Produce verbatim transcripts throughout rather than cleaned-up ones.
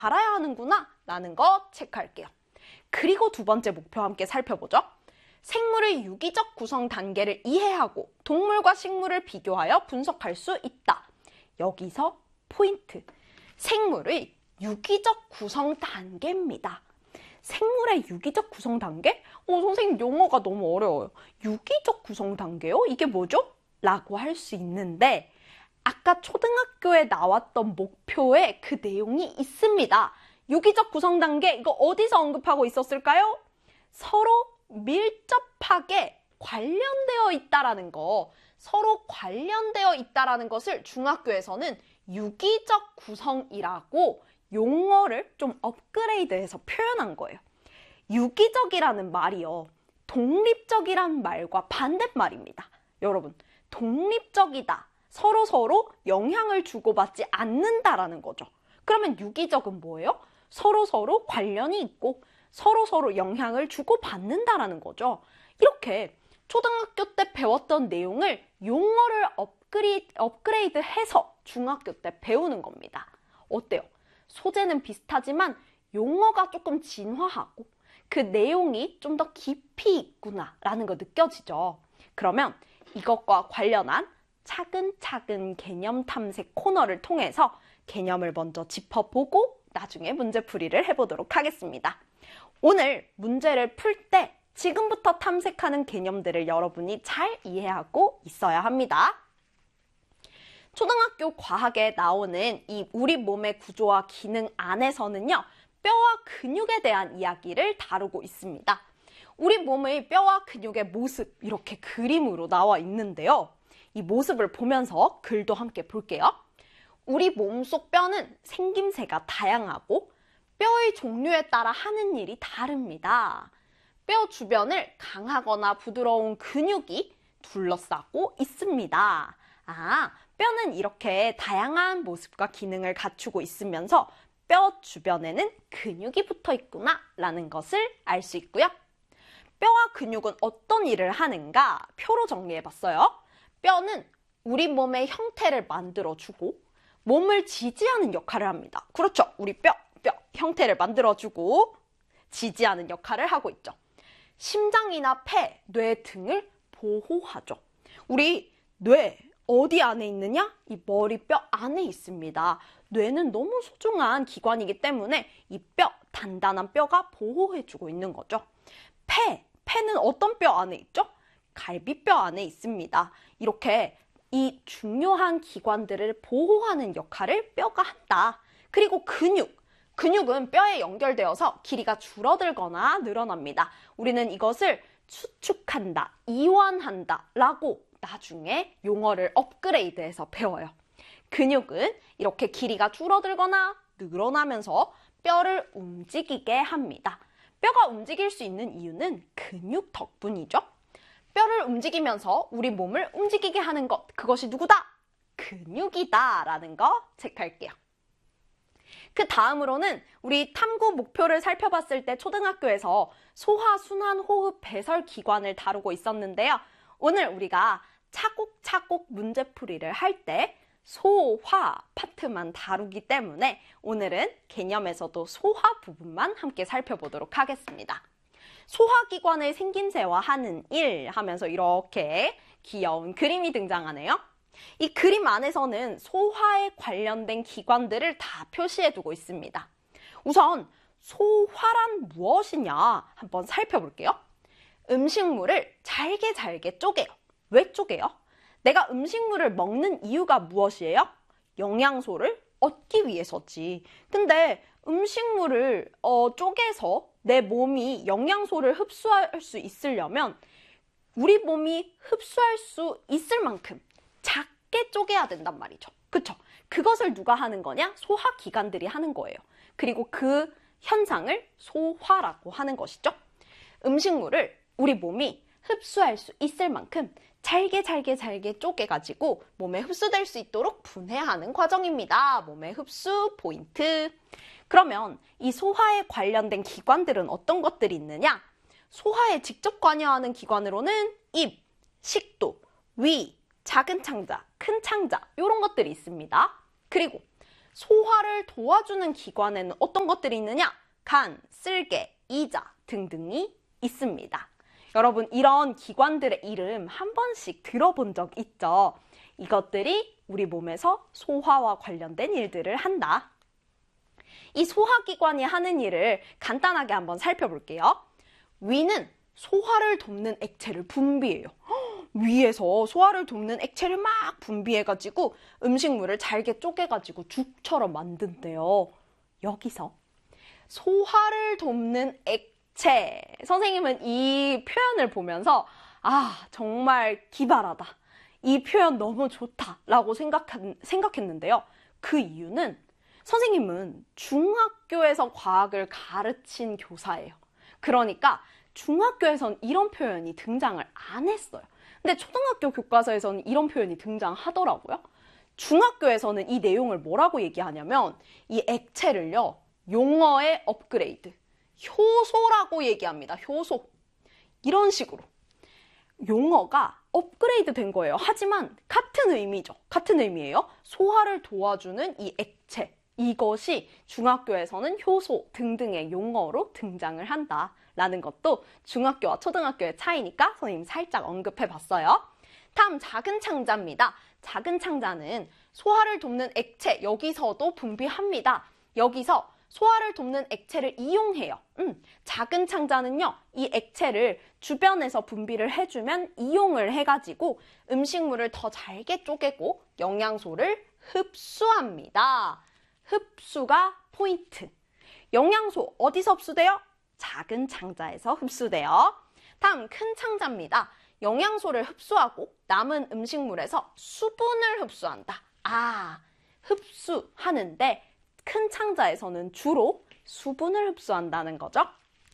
알아야 하는구나 라는 거 체크할게요. 그리고 두 번째 목표 함께 살펴보죠. 생물의 유기적 구성 단계를 이해하고 동물과 식물을 비교하여 분석할 수 있다. 여기서 포인트. 생물의 유기적 구성 단계입니다. 생물의 유기적 구성 단계? 어, 선생님 용어가 너무 어려워요. 유기적 구성 단계요? 이게 뭐죠? 라고 할 수 있는데 아까 초등학교에 나왔던 목표에 그 내용이 있습니다. 유기적 구성 단계, 이거 어디서 언급하고 있었을까요? 서로 밀접하게 관련되어 있다라는 거, 서로 관련되어 있다라는 것을 중학교에서는 유기적 구성이라고 용어를 좀 업그레이드해서 표현한 거예요. 유기적이라는 말이요, 독립적이란 말과 반대말입니다. 여러분, 독립적이다, 서로서로 영향을 주고받지 않는다라는 거죠. 그러면 유기적은 뭐예요? 서로서로 관련이 있고 서로서로 영향을 주고받는다라는 거죠. 이렇게 초등학교 때 배웠던 내용을 용어를 업그레이드, 업그레이드해서 중학교 때 배우는 겁니다. 어때요? 소재는 비슷하지만 용어가 조금 진화하고 그 내용이 좀 더 깊이 있구나라는 거 느껴지죠. 그러면 이것과 관련한 차근차근 개념 탐색 코너를 통해서 개념을 먼저 짚어보고 나중에 문제풀이를 해보도록 하겠습니다. 오늘 문제를 풀 때 지금부터 탐색하는 개념들을 여러분이 잘 이해하고 있어야 합니다. 초등학교 과학에 나오는 이 우리 몸의 구조와 기능 안에서는요, 뼈와 근육에 대한 이야기를 다루고 있습니다. 우리 몸의 뼈와 근육의 모습, 이렇게 그림으로 나와 있는데요. 이 모습을 보면서 글도 함께 볼게요. 우리 몸속 뼈는 생김새가 다양하고 뼈의 종류에 따라 하는 일이 다릅니다. 뼈 주변을 강하거나 부드러운 근육이 둘러싸고 있습니다. 아, 뼈는 이렇게 다양한 모습과 기능을 갖추고 있으면서 뼈 주변에는 근육이 붙어 있구나 라는 것을 알 수 있고요. 뼈와 근육은 어떤 일을 하는가 표로 정리해봤어요. 뼈는 우리 몸의 형태를 만들어주고 몸을 지지하는 역할을 합니다. 그렇죠. 우리 뼈, 뼈 형태를 만들어주고 지지하는 역할을 하고 있죠. 심장이나 폐, 뇌 등을 보호하죠. 우리 뇌 어디 안에 있느냐? 이 머리뼈 안에 있습니다. 뇌는 너무 소중한 기관이기 때문에 이 뼈, 단단한 뼈가 보호해주고 있는 거죠. 폐, 폐는 어떤 뼈 안에 있죠? 갈비뼈 안에 있습니다. 이렇게 이 중요한 기관들을 보호하는 역할을 뼈가 한다. 그리고 근육, 근육은 뼈에 연결되어서 길이가 줄어들거나 늘어납니다. 우리는 이것을 수축한다, 이완한다 라고 나중에 용어를 업그레이드해서 배워요. 근육은 이렇게 길이가 줄어들거나 늘어나면서 뼈를 움직이게 합니다. 뼈가 움직일 수 있는 이유는 근육 덕분이죠. 뼈를 움직이면서 우리 몸을 움직이게 하는 것, 그것이 누구다? 근육이다 라는 거 체크할게요. 그 다음으로는 우리 탐구 목표를 살펴봤을 때 초등학교에서 소화, 순환, 호흡, 배설 기관을 다루고 있었는데요. 오늘 우리가 차곡차곡 문제풀이를 할 때 소화 파트만 다루기 때문에 오늘은 개념에서도 소화 부분만 함께 살펴보도록 하겠습니다. 소화기관의 생김새와 하는 일 하면서 이렇게 귀여운 그림이 등장하네요. 이 그림 안에서는 소화에 관련된 기관들을 다 표시해두고 있습니다. 우선 소화란 무엇이냐 한번 살펴볼게요. 음식물을 잘게 잘게 쪼개요. 왜 쪼개요? 내가 음식물을 먹는 이유가 무엇이에요? 영양소를 얻기 위해서지. 근데 음식물을 어, 쪼개서 내 몸이 영양소를 흡수할 수 있으려면 우리 몸이 흡수할 수 있을 만큼 작게 쪼개야 된단 말이죠. 그쵸? 그것을 누가 하는 거냐? 소화기관들이 하는 거예요. 그리고 그 현상을 소화라고 하는 것이죠. 음식물을 우리 몸이 흡수할 수 있을 만큼 잘게 잘게 잘게 쪼개가지고 몸에 흡수될 수 있도록 분해하는 과정입니다. 몸의 흡수 포인트. 그러면 이 소화에 관련된 기관들은 어떤 것들이 있느냐? 소화에 직접 관여하는 기관으로는 입, 식도, 위, 작은 창자, 큰 창자 이런 것들이 있습니다. 그리고 소화를 도와주는 기관에는 어떤 것들이 있느냐? 간, 쓸개, 이자 등등이 있습니다. 여러분, 이런 기관들의 이름 한 번씩 들어본 적 있죠? 이것들이 우리 몸에서 소화와 관련된 일들을 한다. 이 소화기관이 하는 일을 간단하게 한번 살펴볼게요. 위는 소화를 돕는 액체를 분비해요. 위에서 소화를 돕는 액체를 막 분비해가지고 음식물을 잘게 쪼개가지고 죽처럼 만든대요. 여기서 소화를 돕는 액체. 선생님은 이 표현을 보면서 아, 정말 기발하다. 이 표현 너무 좋다라고 생각한, 생각했는데요. 그 이유는 선생님은 중학교에서 과학을 가르친 교사예요. 그러니까 중학교에선 이런 표현이 등장을 안 했어요. 근데 초등학교 교과서에서는 이런 표현이 등장하더라고요. 중학교에서는 이 내용을 뭐라고 얘기하냐면 이 액체를요, 용어의 업그레이드, 효소라고 얘기합니다. 효소. 이런 식으로. 용어가 업그레이드 된 거예요. 하지만 같은 의미죠. 같은 의미예요. 소화를 도와주는 이 액체. 이것이 중학교에서는 효소 등등의 용어로 등장을 한다라는 것도 중학교와 초등학교의 차이니까 선생님 살짝 언급해 봤어요. 다음 작은 창자입니다. 작은 창자는 소화를 돕는 액체, 여기서도 분비합니다. 여기서 소화를 돕는 액체를 이용해요. 음, 작은 창자는요, 이 액체를 주변에서 분비를 해주면 이용을 해가지고 음식물을 더 잘게 쪼개고 영양소를 흡수합니다. 흡수가 포인트. 영양소 어디서 흡수돼요? 작은 창자에서 흡수돼요. 다음 큰 창자입니다. 영양소를 흡수하고 남은 음식물에서 수분을 흡수한다. 아, 흡수하는데 큰 창자에서는 주로 수분을 흡수한다는 거죠.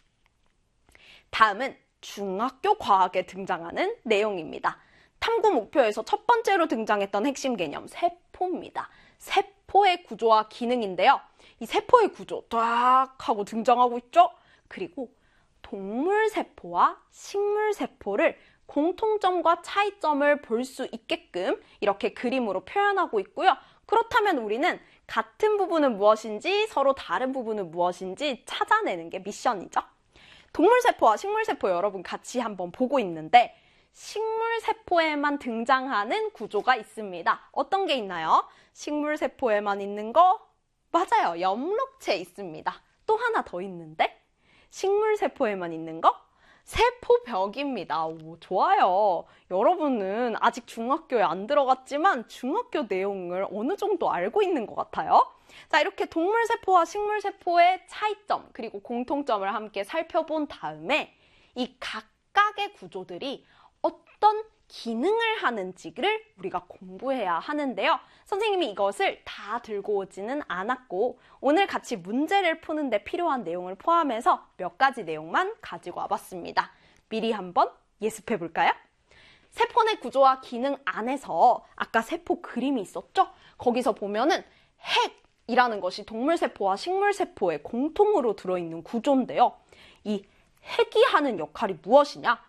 다음은 중학교 과학에 등장하는 내용입니다. 탐구 목표에서 첫 번째로 등장했던 핵심 개념, 세포입니다. 세포의 구조와 기능인데요. 이 세포의 구조 딱 하고 등장하고 있죠. 그리고 동물 세포와 식물 세포를 공통점과 차이점을 볼 수 있게끔 이렇게 그림으로 표현하고 있고요. 그렇다면 우리는 같은 부분은 무엇인지 서로 다른 부분은 무엇인지 찾아내는 게 미션이죠. 동물 세포와 식물 세포 여러분 같이 한번 보고 있는데 식물 세포에만 등장하는 구조가 있습니다. 어떤 게 있나요? 식물 세포에만 있는 거? 맞아요. 엽록체 있습니다. 또 하나 더 있는데 식물 세포에만 있는 거? 세포벽입니다. 오, 좋아요. 여러분은 아직 중학교에 안 들어갔지만 중학교 내용을 어느 정도 알고 있는 것 같아요. 자, 이렇게 동물 세포와 식물 세포의 차이점 그리고 공통점을 함께 살펴본 다음에 이 각각의 구조들이 어떤 기능을 하는지를 우리가 공부해야 하는데요. 선생님이 이것을 다 들고 오지는 않았고 오늘 같이 문제를 푸는데 필요한 내용을 포함해서 몇 가지 내용만 가지고 와봤습니다. 미리 한번 예습해 볼까요? 세포 내 구조와 기능 안에서 아까 세포 그림이 있었죠? 거기서 보면은 핵이라는 것이 동물세포와 식물세포의 공통으로 들어있는 구조인데요. 이 핵이 하는 역할이 무엇이냐?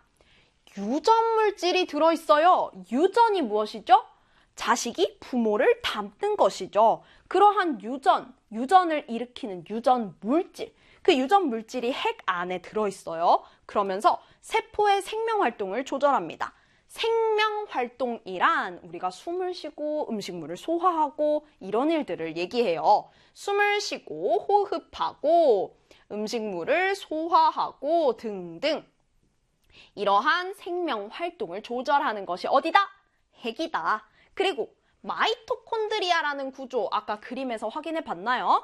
유전물질이 들어있어요. 유전이 무엇이죠? 자식이 부모를 닮는 것이죠. 그러한 유전, 유전을 일으키는 유전 물질, 그 유전 물질이 핵 안에 들어있어요. 그러면서 세포의 생명 활동을 조절합니다. 생명 활동이란 우리가 숨을 쉬고 음식물을 소화하고 이런 일들을 얘기해요. 숨을 쉬고 호흡하고 음식물을 소화하고 등등. 이러한 생명 활동을 조절하는 것이 어디다? 핵이다. 그리고 마이토콘드리아라는 구조 아까 그림에서 확인해 봤나요?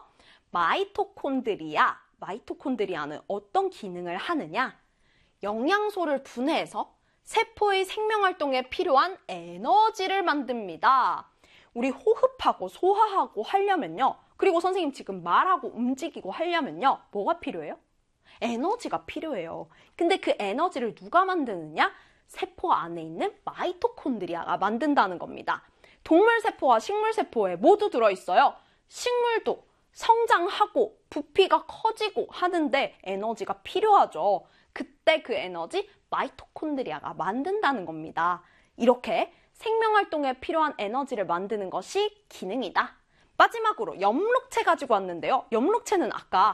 마이토콘드리아, 마이토콘드리아는 어떤 기능을 하느냐? 영양소를 분해해서 세포의 생명 활동에 필요한 에너지를 만듭니다. 우리 호흡하고 소화하고 하려면요. 그리고 선생님 지금 말하고 움직이고 하려면요. 뭐가 필요해요? 에너지가 필요해요. 근데 그 에너지를 누가 만드느냐? 세포 안에 있는 마이토콘드리아가 만든다는 겁니다. 동물세포와 식물세포에 모두 들어있어요. 식물도 성장하고 부피가 커지고 하는데 에너지가 필요하죠. 그때 그 에너지 마이토콘드리아가 만든다는 겁니다. 이렇게 생명활동에 필요한 에너지를 만드는 것이 기능이다. 마지막으로 엽록체 가지고 왔는데요. 엽록체는 아까